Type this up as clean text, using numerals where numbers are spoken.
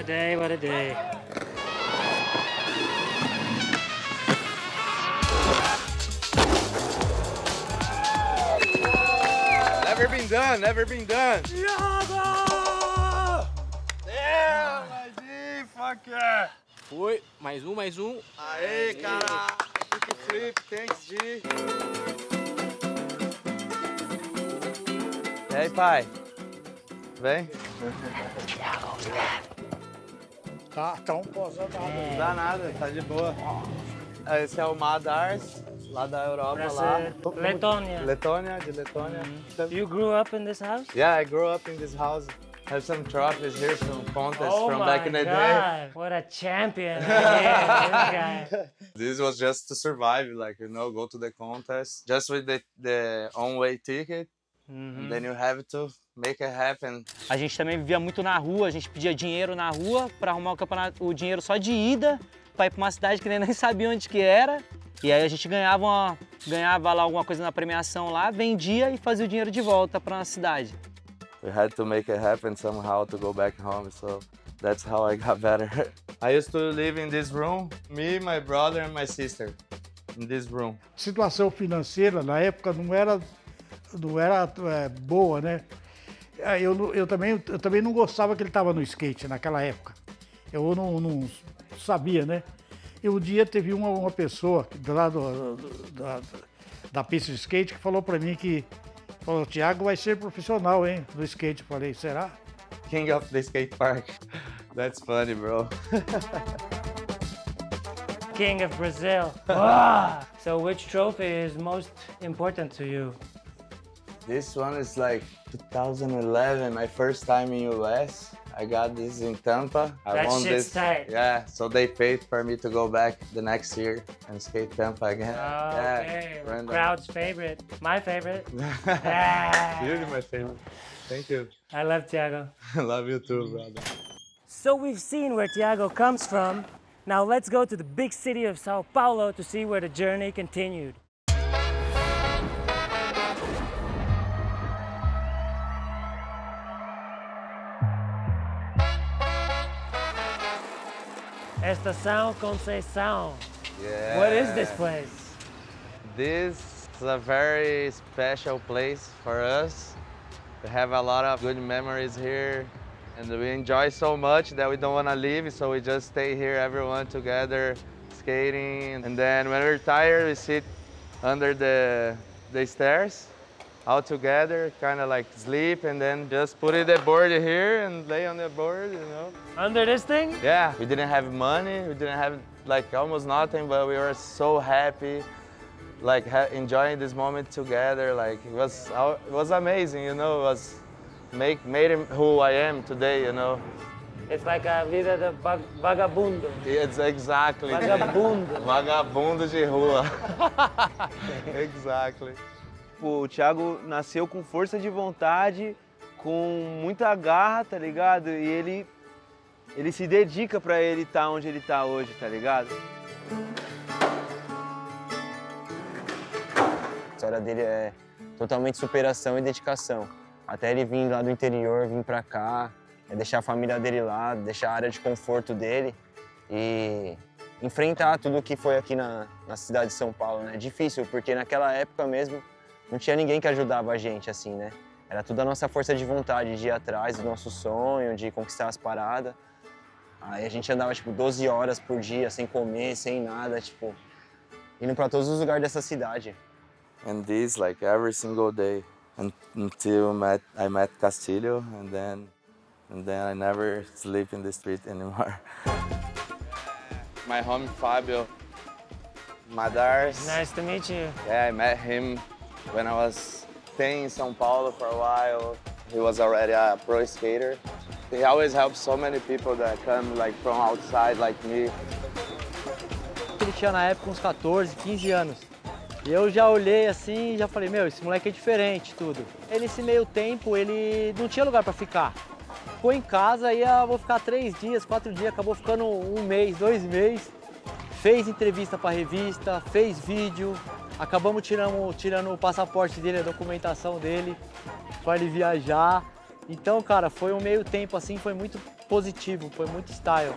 day, what a day. Never been done, never been done. Thiago! Yeah, Lazinho, fuck yeah. Foi, mais um. Aê, cara. Kick flip, thanks, G. E aí, pai? Bem? Tá um posando Não dá nada, tá de boa. Esse é o Madars, lá da Europa, lá. Letônia. Letônia, de Letônia. You grew up in this house? Yeah, I grew up in this house. Have some trophies here, some contests Oh from my back in the day. God, what a champion. Yeah, this guy. This was just to survive, like, go to the contest. Just with the on-way ticket. And then you have to make it happen. A gente também vivia muito na rua, a gente pedia dinheiro na rua para arrumar o campeonato, o dinheiro só de ida, para ir para uma cidade que nem sabia onde que era. E aí a gente ganhava lá alguma coisa na premiação lá, vendia e fazia o dinheiro de volta para a cidade. We had to make it happen somehow to go back home, so that's how I got better. I used to live in this room, me, my brother and my sister, in this room. Situação financeira na época não era boa, né? Eu também não gostava que ele estava no skate naquela época. Eu não sabia, né? E um dia teve uma pessoa lá da pista de skate que falou para mim falou, Thiago vai ser profissional, hein, do skate. Eu falei, será? King of the skate park. That's funny, bro. King of Brazil. Wow. So which trophy is most important to you? This one is like 2011, my first time in US. I got this in Tampa. I won this. Tight. Yeah, so they paid for me to go back the next year and skate Tampa again. Okay, Yeah, crowd's favorite. My favorite. Ah. Really my favorite. Thank you. I love Thiago. I love you too, brother. So we've seen where Thiago comes from. Now let's go to the big city of Sao Paulo to see where the journey continued. Estação Conceição. Yeah. What is this place? This is a very special place for us. We have a lot of good memories here and we enjoy so much that we don't want to leave, so we just stay here, everyone together, skating. And then when we're tired, we sit under the stairs, all together, kind of like sleep, and then just put the board here and lay on the board, Under this thing? Yeah, we didn't have money, we didn't have like almost nothing, but we were so happy, like enjoying this moment together. Like it was amazing, It was made him who I am today, It's like a vida de vagabundo. It's exactly. Vagabundo. Vagabundo de rua. Exactly. O Thiago nasceu com força de vontade, com muita garra, tá ligado? E ele se dedica pra ele estar onde ele tá hoje, tá ligado? A história dele é totalmente superação e dedicação. Até ele vir lá do interior, vir pra cá, deixar a família dele lá, deixar a área de conforto dele e enfrentar tudo que foi aqui na cidade de São Paulo, né? É difícil, porque naquela época mesmo não tinha ninguém que ajudava a gente, assim, né? Era tudo a nossa força de vontade de ir atrás do nosso sonho, de conquistar as paradas. Aí a gente andava, 12 horas por dia, sem comer, sem nada, indo pra todos os lugares dessa cidade. And this, like, every single day, until I met Castillo, and then I never sleep in the street anymore. My homie Fabio Madars. Nice to meet you. Yeah, I met him when I was staying in São Paulo for a while. He was already a pro skater. He always helps so many people that come like from outside, like me. Ele tinha na época uns 14, 15 anos. E eu já olhei assim e já falei, esse moleque é diferente, tudo. Ele, nesse meio tempo, ele não tinha lugar pra ficar. Ficou em casa, vou ficar 3 dias, 4 dias, acabou ficando 1 mês, 2 meses. Fez entrevista pra revista, fez vídeo. Acabamos tirando o passaporte dele, a documentação dele, para ele viajar. Então, cara, foi um meio tempo assim, foi muito positivo, foi muito style.